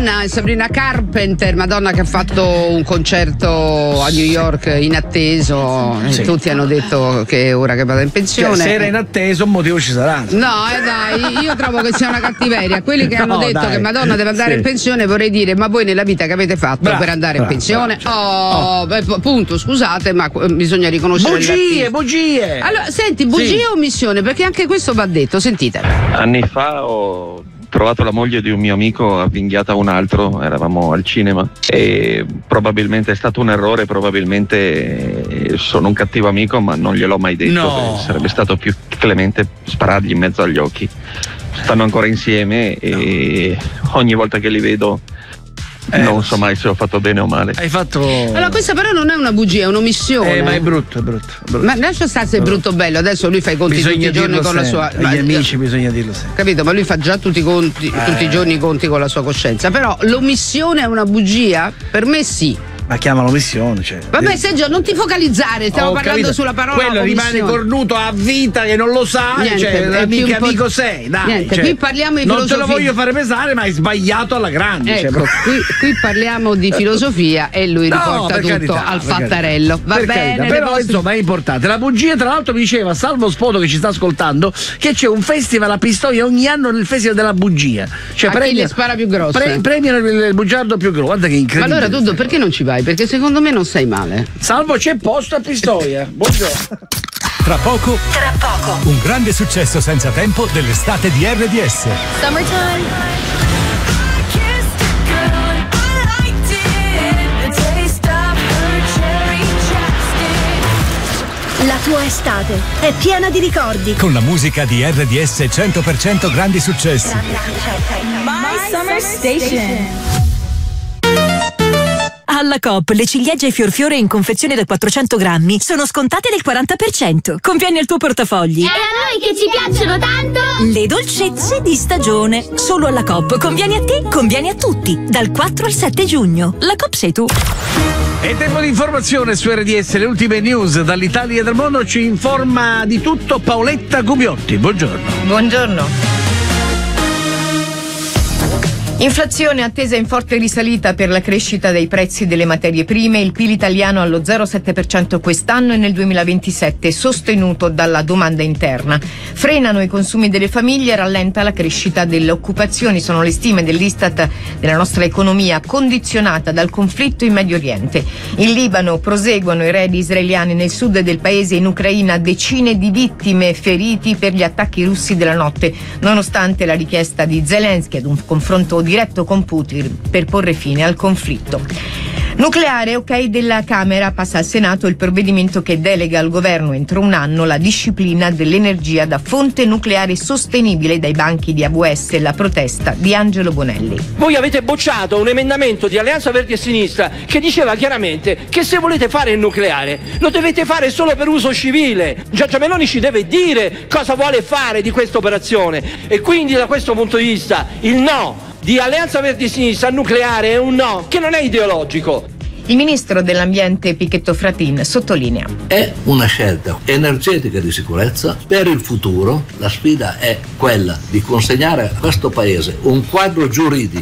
Madonna, Sabrina Carpenter, Madonna che ha fatto un concerto a New York inatteso, Sì. tutti hanno detto che è ora che vada in pensione. Cioè, se era inatteso un motivo ci sarà. No, dai, io trovo che sia una cattiveria. Quelli che hanno detto dai. che Madonna deve andare Sì. in pensione, vorrei dire, ma voi nella vita che avete fatto Bravo, per andare in bravo, pensione? bravo, Beh, punto, scusate, ma bisogna riconoscere Bugie. Allora, senti, bugie o omissione? Perché anche questo va detto, sentite. Anni fa ho trovato la moglie di un mio amico avvinghiata a un altro, eravamo al cinema e probabilmente è stato un errore, probabilmente sono un cattivo amico ma non gliel'ho mai detto, No. sarebbe stato più clemente sparargli in mezzo agli occhi. Stanno ancora insieme e ogni volta che li vedo non so mai se ho fatto bene o male. Hai fatto. Allora, questa però non è una bugia, è un'omissione. Ma è brutto. Ma lascia stare se è brutto o bello, adesso lui fa i conti tutti i giorni con la sua. Agli amici bisogna dirlo sempre. Capito? Ma lui fa già tutti i conti, tutti i giorni i conti con la sua coscienza. Però l'omissione è una bugia? Per me sì. Ma chiamalo missione, cioè. Vabbè, Sergio, non ti focalizzare, stiamo Ho parlando capito. sulla parola. Quello rimane omissione. cornuto a vita che non lo sa, Niente, cioè, è più che un po'- amico sei, dai. Niente, cioè, qui parliamo di non te filosofia. lo voglio fare pesare, ma hai sbagliato alla grande. Ecco, cioè, qui parliamo di filosofia e lui No, riporta per tutto carità, al per fattarello. carità. Va Per bene, carità, le però vostre- insomma è importante. La bugia, tra l'altro, mi diceva Salvo Spoto che ci sta ascoltando che c'è un festival a Pistoia ogni anno, nel festival della bugia. Cioè, A chi le spara più grosse? premiano il bugiardo più grosso. Guarda che Ma incredibile. allora Duddo, perché non ci vai? Perché secondo me non stai male. Salvo, c'è posto a Pistoia. Buongiorno. Tra poco, un grande successo senza tempo dell'estate di RDS. La tua estate è piena di ricordi. Con la musica di RDS 100% grandi successi. My Summer Station. Alla Coop le ciliegie fiorfiore in confezione da 400 grammi sono scontate del 40%. Conviene al tuo portafogli. E a noi che ci piacciono tanto. Le dolcezze di stagione. Solo alla Coop. Conviene a te, conviene a tutti. Dal 4 al 7 giugno. La Coop sei tu. È tempo di informazione su RDS, le ultime news dall'Italia e dal mondo. Ci informa di tutto Paoletta Gubiotti. Buongiorno. Buongiorno. Inflazione attesa in forte risalita per la crescita dei prezzi delle materie prime, il PIL italiano allo 0,7% quest'anno e nel 2027, sostenuto dalla domanda interna. Frenano i consumi delle famiglie, rallenta la crescita delle occupazioni, sono le stime dell'Istat della nostra economia condizionata dal conflitto in Medio Oriente. In Libano proseguono i raid israeliani nel sud del paese, in Ucraina decine di vittime, feriti per gli attacchi russi della notte, nonostante la richiesta di Zelensky ad un confronto diretto con Putin per porre fine al conflitto. Nucleare, ok della Camera, passa al Senato il provvedimento che delega al governo entro un anno la disciplina dell'energia da fonte nucleare sostenibile. Dai banchi di AVS la protesta di Angelo Bonelli. Voi avete bocciato un emendamento di Alleanza Verdi e Sinistra che diceva chiaramente che se volete fare il nucleare lo dovete fare solo per uso civile. Giorgia Meloni ci deve dire cosa vuole fare di questa operazione e quindi da questo punto di vista il no di Alleanza Verdi e Sinistra al nucleare è un no che non è ideologico. Il ministro dell'ambiente Pichetto Fratin sottolinea: è una scelta energetica di sicurezza per il futuro. La sfida è quella di consegnare a questo paese un quadro giuridico